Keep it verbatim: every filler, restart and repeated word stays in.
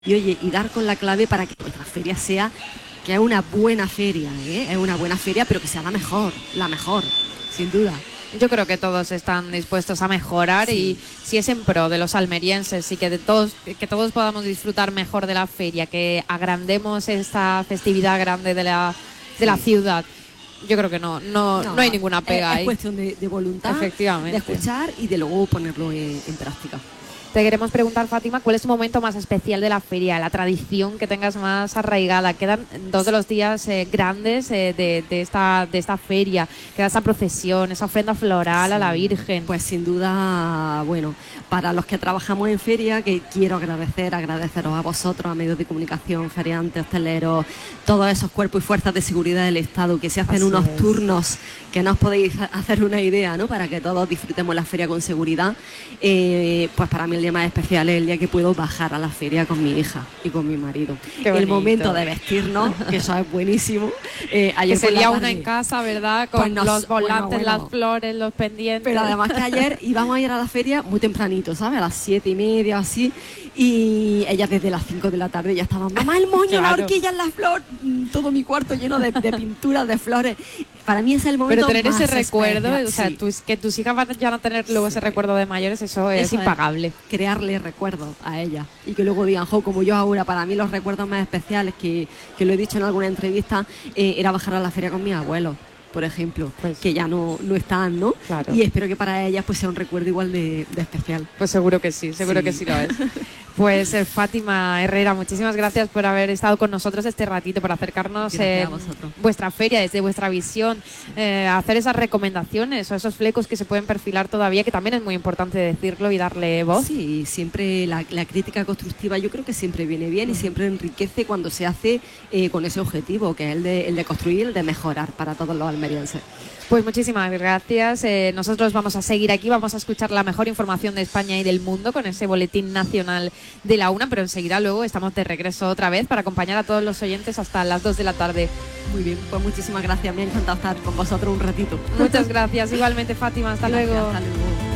Y oye, y dar con la clave para que nuestra feria sea, que es una buena feria, ¿eh? Es una buena feria, pero que sea la mejor, la mejor, sin duda. Yo creo que todos están dispuestos a mejorar, sí. Y si es en pro de los almerienses y que de todos que todos podamos disfrutar mejor de la feria, que agrandemos esta festividad grande de la de sí. la ciudad. Yo creo que no, no, no, no hay ninguna pega es, ahí. Es cuestión de, de voluntad, efectivamente, de escuchar y de luego ponerlo en, en práctica. Te queremos preguntar, Fátima, ¿cuál es tu momento más especial de la feria? La tradición que tengas más arraigada. Quedan dos de los días eh, grandes eh, de, de, esta, de esta feria. Queda esa procesión, esa ofrenda floral sí, a la Virgen. Pues sin duda, bueno, para los que trabajamos en feria, que quiero agradecer, agradeceros a vosotros, a medios de comunicación, feriantes, hosteleros, todos esos cuerpos y fuerzas de seguridad del Estado que se hacen Así unos es. turnos que no os podéis hacer una idea, ¿no? Para que todos disfrutemos la feria con seguridad. Eh, pues para mí el día más especial es el día que puedo bajar a la feria con mi hija y con mi marido. El momento de vestirnos, que eso es buenísimo. Eh, ayer que sería una en casa, ¿verdad? Con pues nos, los volantes, bueno, bueno. las flores, los pendientes. Pero además que ayer íbamos a ir a la feria muy tempranito, ¿sabes? A las siete y media o así. Y ella desde las cinco de la tarde ya estaba, mamá, el moño, claro. la horquilla, la flor, todo mi cuarto lleno de, de pinturas, de flores. Para mí es el momento. Pero tener más ese recuerdo, especial, o sea, sí. tus, que tus hijas van ya a tener luego sí. ese recuerdo de mayores, eso, eso es impagable. Es crearle recuerdos a ella y que luego digan, jo, como yo ahora, para mí los recuerdos más especiales, que, que lo he dicho en alguna entrevista, eh, era bajar a la feria con mis abuelos, por ejemplo, pues, que ya no, no están, ¿no? Claro. Y espero que para ellas pues sea un recuerdo igual de, de especial. Pues seguro que sí, seguro sí. que sí lo es. Pues eh, Fátima Herrera, muchísimas gracias por haber estado con nosotros este ratito, por acercarnos eh, vuestra feria desde vuestra visión, eh, hacer esas recomendaciones o esos flecos que se pueden perfilar todavía, que también es muy importante decirlo y darle voz. Sí, siempre la, la crítica constructiva yo creo que siempre viene bien y siempre enriquece cuando se hace eh, con ese objetivo, que es el de, el de construir, el de mejorar para todos los almerienses. Pues muchísimas gracias. Eh, nosotros vamos a seguir aquí, vamos a escuchar la mejor información de España y del mundo con ese boletín nacional de la una, pero enseguida luego estamos de regreso otra vez para acompañar a todos los oyentes hasta las dos de la tarde. Muy bien, pues muchísimas gracias. Me ha encantado estar con vosotros un ratito. Muchas gracias. Igualmente, Fátima. Hasta gracias, luego. Hasta luego.